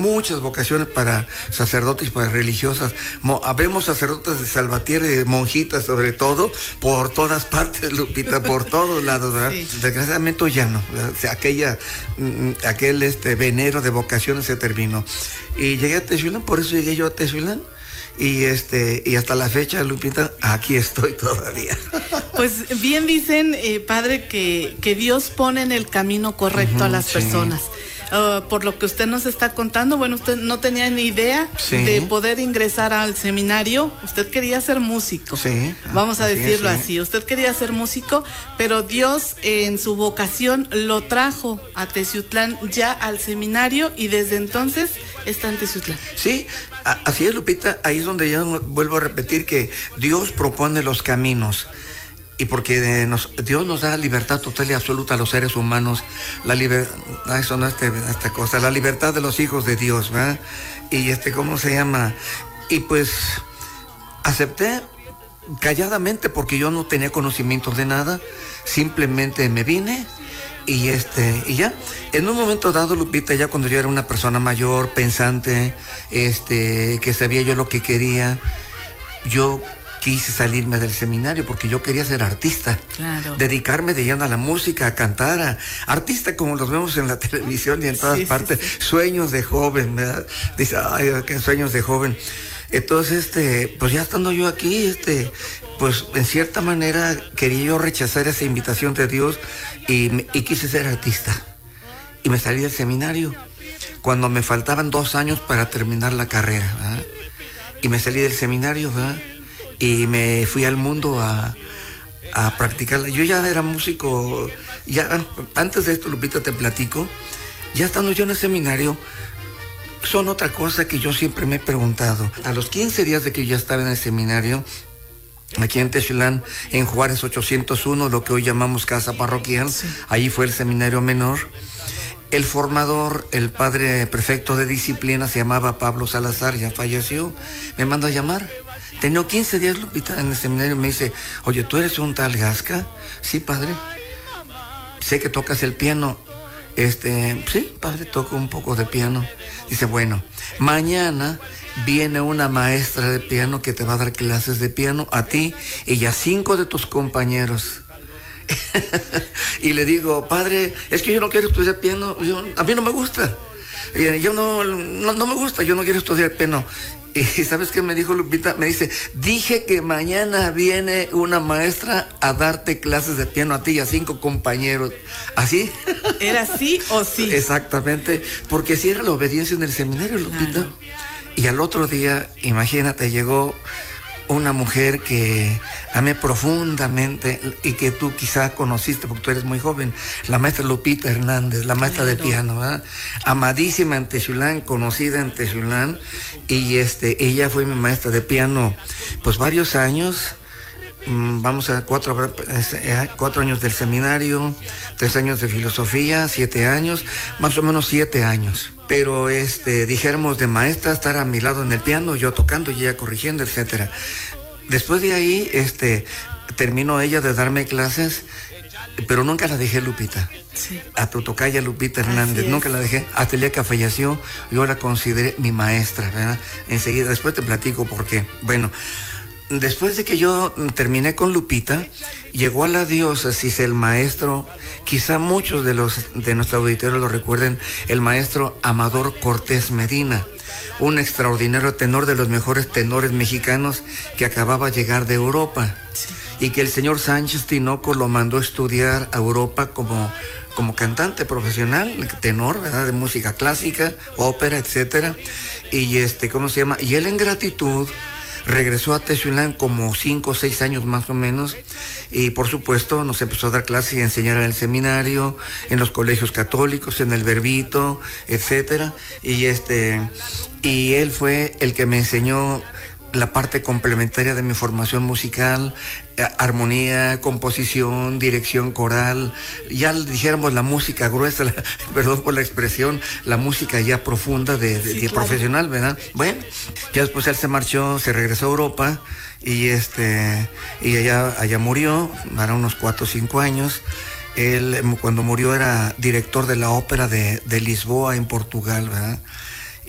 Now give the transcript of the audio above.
muchas vocaciones para sacerdotes y para religiosas. Habemos sacerdotes de Salvatierra, monjitas sobre todo, por todas partes, Lupita, por todos lados, ¿verdad? Sí. Desgraciadamente ya no, ¿verdad? O sea, aquel venero de vocaciones se terminó. Y llegué a Texulán, por eso llegué yo a Texulán. Y hasta la fecha, Lupita, aquí estoy todavía. Pues bien dicen, padre, que Dios pone en el camino correcto a las personas. Por lo que usted nos está contando, bueno, usted no tenía ni idea de poder ingresar al seminario. Usted quería ser músico, vamos a decirlo así. Usted quería ser músico, pero Dios en su vocación lo trajo a Teciutlán, ya al seminario, y desde entonces está en Teciutlán. Sí, así es, Lupita. Ahí es donde yo vuelvo a repetir que Dios propone los caminos. Y porque Dios nos da libertad total y absoluta a los seres humanos, la libertad de los hijos de Dios, ¿verdad? Y ¿cómo se llama? Y pues acepté calladamente porque yo no tenía conocimiento de nada, simplemente me vine y ya. En un momento dado, Lupita, ya cuando yo era una persona mayor, pensante, que sabía yo lo que quería, yo quise salirme del seminario porque yo quería ser artista, dedicarme de lleno a la música, a cantar, artista como los vemos en la televisión y en todas partes, sueños de joven, ¿verdad? Dice, ay, qué sueños de joven. Entonces, pues ya estando yo aquí, pues en cierta manera quería yo rechazar esa invitación de Dios y quise ser artista. Y me salí del seminario cuando me faltaban 2 años para terminar la carrera, ¿verdad? Y me salí del seminario, ¿verdad? Y me fui al mundo a practicarla. Yo ya era músico, ya antes de esto, Lupita, te platico, ya estando yo en el seminario, son otra cosa que yo siempre me he preguntado. A los 15 días de que yo ya estaba en el seminario, aquí en Texulán, en Juárez 801, lo que hoy llamamos casa parroquial, allí fue el seminario menor. El formador, el padre prefecto de disciplina, se llamaba Pablo Salazar, ya falleció, me mandó a llamar. Tenía 15 días, Lupita, en el seminario. Me dice, oye, ¿tú eres un tal Gasca? Sí, padre. Sé que tocas el piano. Sí, padre, toco un poco de piano. Dice, bueno, mañana viene una maestra de piano que te va a dar clases de piano a ti y a 5 de tus compañeros. Y le digo, padre, es que yo no quiero estudiar piano. A mí no me gusta. Yo no me gusta, yo no quiero estudiar piano. Y ¿sabes qué me dijo Lupita? Me dice, dije que mañana viene una maestra a darte clases de piano a ti y a 5 compañeros. ¿Así? ¿Era sí o sí? Exactamente, porque sí era la obediencia en el seminario, Lupita. Claro. Y al otro día, imagínate, llegó una mujer que amé profundamente y que tú quizá conociste porque tú eres muy joven, la maestra Lupita Hernández, la maestra de piano, ¿verdad? Amadísima en Texulán, conocida en Texulán, y ella fue mi maestra de piano pues varios años. Vamos a 4 años del seminario, 3 años de filosofía, 7 años, más o menos 7 años. Pero dijéramos de maestra, estar a mi lado en el piano, yo tocando y ella corrigiendo, etcétera. Después de ahí, terminó ella de darme clases, pero nunca la dejé, Lupita. Sí. A tu tocaya Lupita Hernández, nunca la dejé. Hasta el día que falleció, yo la consideré mi maestra, ¿verdad? Enseguida, después te platico por qué. Bueno, después de que yo terminé con Lupita, llegó a la diócesis el maestro, quizá muchos de nuestro auditorio lo recuerden, el maestro Amador Cortés Medina, un extraordinario tenor, de los mejores tenores mexicanos que acababa de llegar de Europa. Sí. Y que el señor Sánchez Tinoco lo mandó a estudiar a Europa como cantante profesional, tenor, ¿verdad? De música clásica, ópera, etcétera. Y ¿cómo se llama? Y él, en gratitud, regresó a Texulán como 5 o 6 años más o menos, y por supuesto nos empezó a dar clases y a enseñar en el seminario, en los colegios católicos, en el Verbito, etcétera. Y él fue el que me enseñó la parte complementaria de mi formación musical, armonía, composición, dirección coral, ya dijéramos la música gruesa, perdón por la expresión, la música ya profunda de claro, profesional, ¿verdad? Bueno, ya después él se marchó, se regresó a Europa y allá murió, hará unos 4 o 5 años. Él, cuando murió, era director de la ópera de Lisboa, en Portugal, ¿verdad?